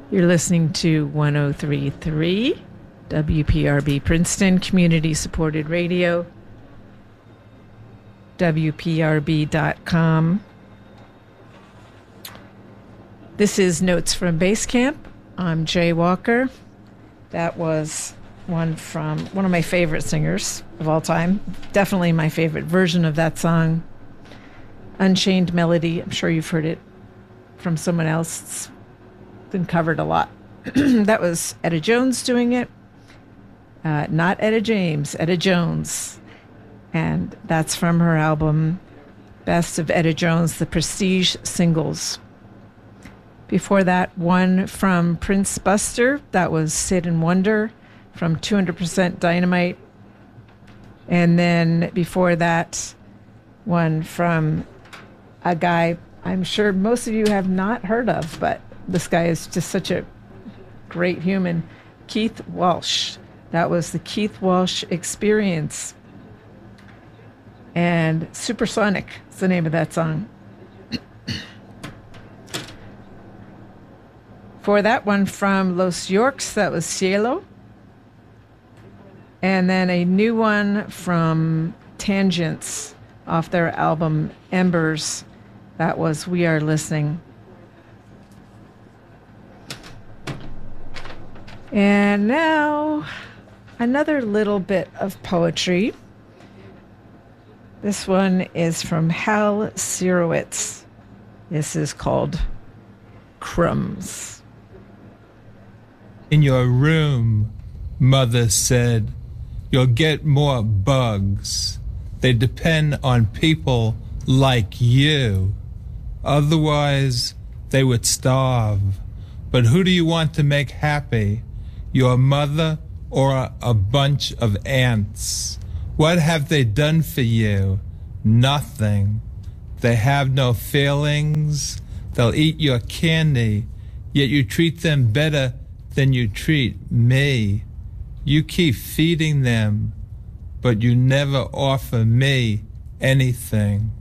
You're listening to 103.3 WPRB Princeton Community Supported Radio, WPRB.com. This is Notes from Base Camp. I'm Jay Walker. That was one from one of my favorite singers of all time. Definitely my favorite version of that song, Unchained Melody. I'm sure you've heard it from someone else. It's been covered a lot. That was Etta Jones doing it. Not Etta James, Etta Jones. And that's from her album, Best of Etta Jones, the Prestige Singles. Before that, one from Prince Buster. That was Sid and Wonder from 200% Dynamite. And then before that, one from a guy I'm sure most of you have not heard of, but this guy is just such a great human, Keith Walsh. That was the Keith Walsh Experience. And Supersonic is the name of that song. For that one from Los Yorks, that was Cielo. And then a new one from Tangents off their album Embers. That was We Are Listening. And now, another little bit of poetry. This one is from Hal Sirowitz. This is called Crumbs. In your room, Mother said, you'll get more bugs. They depend on people like you. Otherwise, they would starve. But who do you want to make happy? Your mother or a bunch of ants? What have they done for you? Nothing. They have no feelings. They'll eat your candy, yet you treat them better than you treat me. You keep feeding them, but you never offer me anything.